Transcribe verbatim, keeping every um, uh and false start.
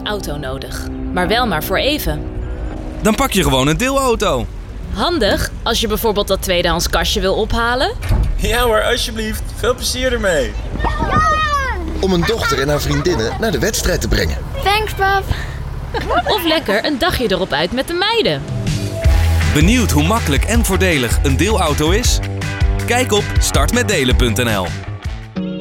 auto nodig. Maar wel maar voor even. Dan pak je gewoon een deelauto. Handig als je bijvoorbeeld dat tweedehands kastje wil ophalen. Ja hoor, alsjeblieft. Veel plezier ermee. Om een dochter en haar vriendinnen naar de wedstrijd te brengen. Thanks, pap. Of lekker een dagje erop uit met de meiden. Benieuwd hoe makkelijk en voordelig een deelauto is? Kijk op start met delen punt n l.